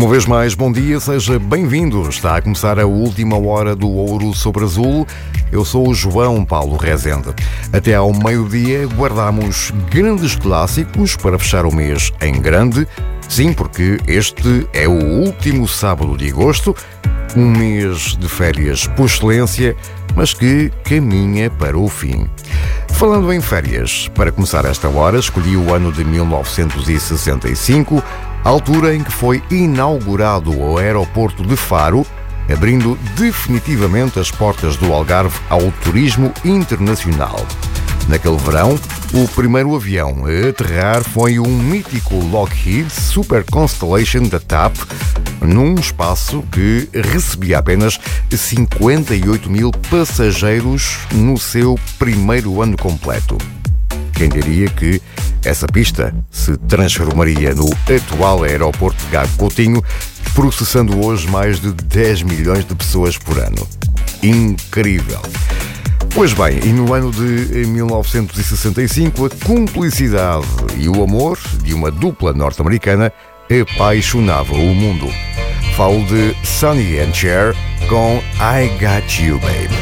Uma vez mais, bom dia, seja bem-vindo. Está a começar a última hora do Ouro sobre Azul. Eu sou o João Paulo Rezende. Até ao meio-dia guardamos grandes clássicos para fechar o mês em grande. Sim, porque este é o último sábado de agosto, um mês de férias por excelência, mas que caminha para o fim. Falando em férias, para começar esta hora, escolhi o ano de 1965, a altura em que foi inaugurado o aeroporto de Faro, abrindo definitivamente as portas do Algarve ao turismo internacional. Naquele verão, o primeiro avião a aterrar foi um mítico Lockheed Super Constellation da TAP, num espaço que recebia apenas 58 mil passageiros no seu primeiro ano completo. Quem diria que essa pista se transformaria no atual aeroporto de Gago Coutinho, processando hoje mais de 10 milhões de pessoas por ano. Incrível! Pois bem, e no ano de 1965, a cumplicidade e o amor de uma dupla norte-americana apaixonava o mundo. Falo de Sonny and Cher com I Got You, Baby.